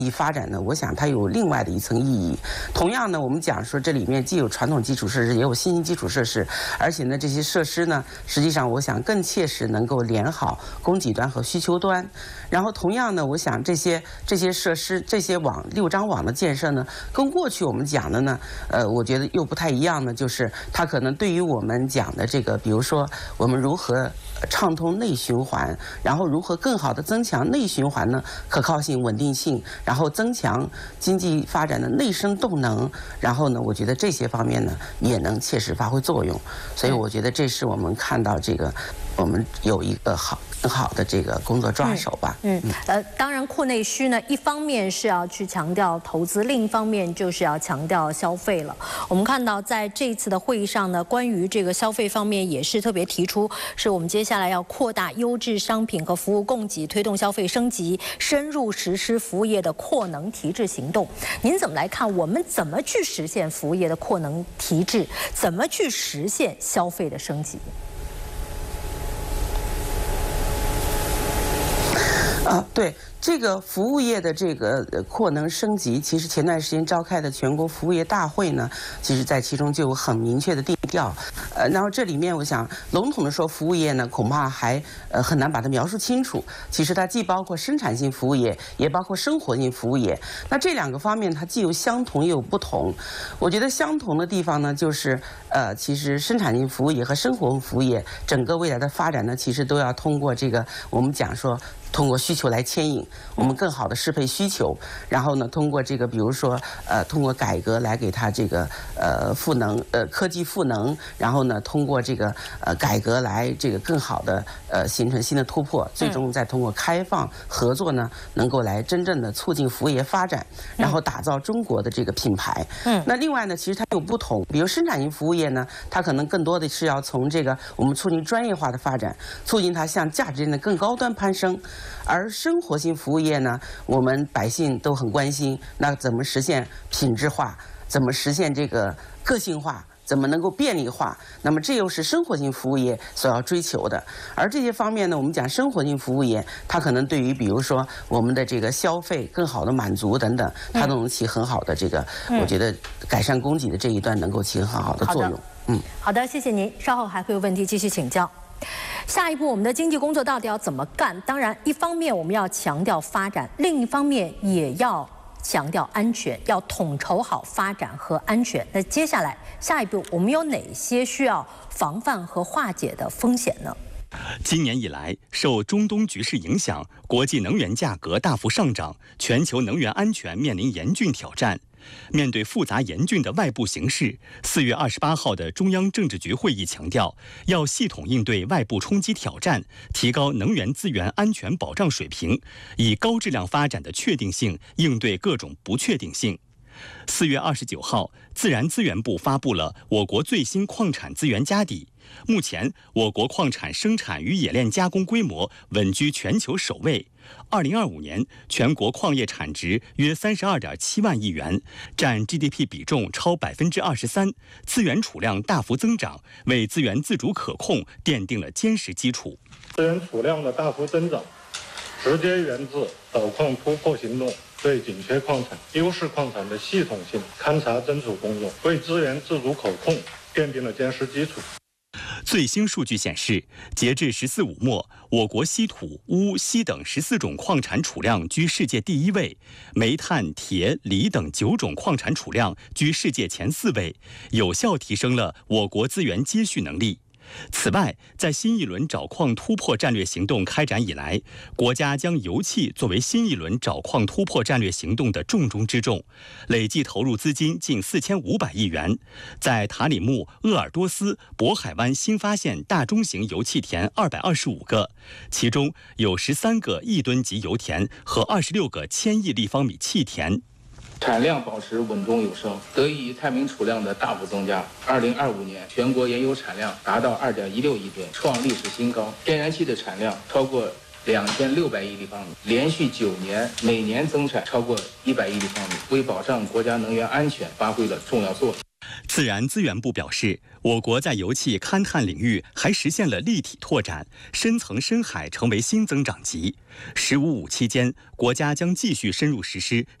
发展呢，我想它有另外的一层意义。同样呢，我们讲说这里面既有传统基础设施，也有新兴基础设施，而且呢，这些设施呢，实际上我想更切实能够连好供给端和需求端。然后同样呢，我想这些设施、这些6张网的建设呢，跟过去我们讲的呢，我觉得又不太一样呢，就是它可能对于我们讲的这个，比如说我们如何畅通内循环，然后如何更好的增强内循环呢可靠性、稳定性，然后增强经济发展的内生动能，然后呢，我觉得这些方面呢也能切实发挥作用。所以我觉得这是我们看到这个，我们有一个很好的这个工作抓手吧。 当然扩内需呢，一方面是要去强调投资，另一方面就是要强调消费了。我们看到在这次的会议上呢，关于这个消费方面也是特别提出，是我们接下来要扩大优质商品和服务供给，推动消费升级，深入实施服务业的扩能提质行动。您怎么来看？我们怎么去实现服务业的扩能提质？怎么去实现消费的升级？ 对。这个服务业的这个扩能升级，其实前段时间召开的全国服务业大会呢，其实在其中就有很明确的定调。然后这里面我想笼统的说，服务业呢恐怕还很难把它描述清楚。其实它既包括生产性服务业，也包括生活性服务业。那这2个方面它既有相同也有不同。我觉得相同的地方呢，就是其实生产性服务业和生活性服务业整个未来的发展呢，其实都要通过这个我们讲说。通过需求来牵引，我们更好的适配需求，然后呢，通过这个，比如说，通过改革来给它这个赋能，科技赋能，然后呢，通过这个改革来这个更好的形成新的突破，最终再通过开放合作呢，能够来真正的促进服务业发展，然后打造中国的这个品牌。那另外呢，其实它有不同，比如生产性服务业呢，它可能更多的是要从这个我们促进专业化的发展，促进它向价值链的更高端攀升。而生活性服务业呢，我们百姓都很关心，那怎么实现品质化？怎么实现这个个性化？怎么能够便利化？那么这又是生活性服务业所要追求的。而这些方面呢，我们讲生活性服务业，它可能对于比如说我们的这个消费更好的满足等等，它都能起很好的这个，我觉得改善供给的这一端能够起很好的作用。 好的，谢谢您。稍后还会有问题继续请教。下一步，我们的经济工作到底要怎么干？当然，一方面我们要强调发展，另一方面也要强调安全，要统筹好发展和安全。那接下来，下一步我们有哪些需要防范和化解的风险呢？ 今年以来，受中东局势影响，国际能源价格大幅上涨，全球能源安全面临严峻挑战。面对复杂严峻的外部形势，4月28号的中央政治局会议强调，要系统应对外部冲击挑战，提高能源资源安全保障水平，以高质量发展的确定性应对各种不确定性。4月29号，自然资源部发布了我国最新矿产资源家底。目前，我国矿产生产与冶炼加工规模稳居全球首位。2025年，全国矿业产值约32.7万亿元，占 GDP 比重超23%，资源储量大幅增长，为资源自主可控奠定了坚实基础。 资源储量的大幅增长，直接源自导矿突破行动对紧缺矿产、优势矿产的系统性勘查侦处工作，为资源自主可控奠定了坚实基础。 最新数据显示，截至14五末，我国稀土、钨、锡等14种矿产储量居世界第1位，煤炭、铁、锂等9种矿产储量居世界前4位，有效提升了我国资源接续能力。此外，在新一轮找矿突破战略行动开展以来，国家将油气作为新一轮找矿突破战略行动的重中之重，累计投入资金近4500亿元，在塔里木、鄂尔多斯、渤海湾新发现大中型油气田225个，其中有13个亿吨级油田和26个1000亿立方米气田。 产量保持稳中有升，得益于探明储量的大幅增加。2025年全国原油产量达到2.16亿吨，创历史新高；天然气的产量超过2600亿立方米，连续9年每年增产超过100亿立方米，为保障国家能源安全发挥了重要作用。 自然资源部表示，我国在油气勘探领域还实现了立体拓展，深层深海成为新增长极。“十五五”期间，国家将继续深入实施